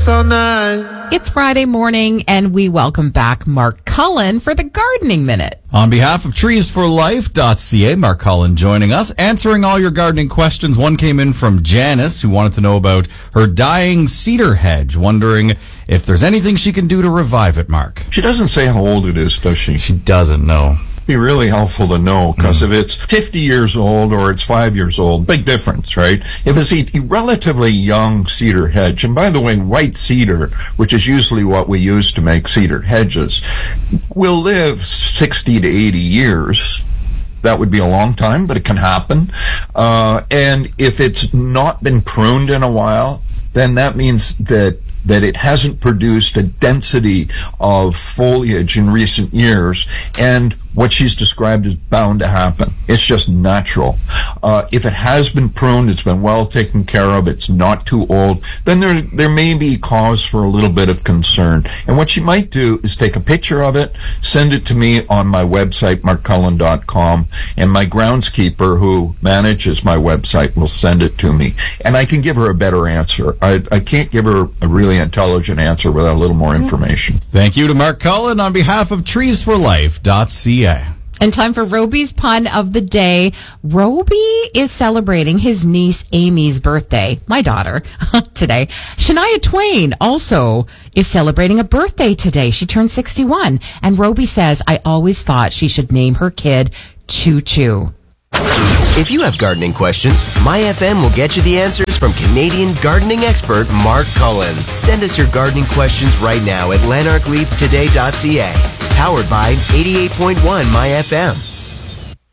sex all night. It's Friday morning, and we welcome back Mark Cullen for the Gardening Minute. On behalf of treesforlife.ca, Mark Cullen joining us, answering all your gardening questions. One came in from Janice, who wanted to know about her dying cedar hedge, wondering if there's anything she can do to revive it, Mark. She doesn't say how old it is, does she? She doesn't know. Be really helpful to know, because if it's 50 years old or it's 5 years old, big difference, right? If it's a relatively young cedar hedge, and by the way, white cedar, which is usually what we use to make cedar hedges, will live 60 to 80 years. That would be a long time, but it can happen. And if it's not been pruned in a while, then that means that it hasn't produced a density of foliage in recent years, and what she's described is bound to happen. It's just natural. If it has been pruned, it's been well taken care of, it's not too old, then there may be cause for a little bit of concern. And what she might do is take a picture of it, send it to me on my website, markcullen.com, and my groundskeeper, who manages my website, will send it to me. And I can give her a better answer. I can't give her a really intelligent answer without a little more information. Thank you to Mark Cullen on behalf of treesforlife.ca. And time for Roby's pun of the day. Roby is celebrating his niece Amy's birthday, my daughter, today. Shania Twain also is celebrating a birthday today. She turned 61. And Roby says, I always thought she should name her kid Choo Choo. If you have gardening questions, MyFM will get you the answers from Canadian gardening expert Mark Cullen. Send us your gardening questions right now at lanarkleadstoday.ca. Powered by 88.1 MyFM.